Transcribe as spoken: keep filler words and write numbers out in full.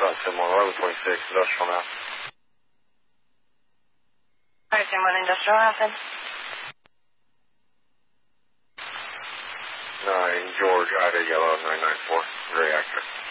Foxtrot ten one, eleven twenty-six, industrial now. Alright, ten one, industrial happen. nine, George, Ida, yellow, nine nine four, very accurate.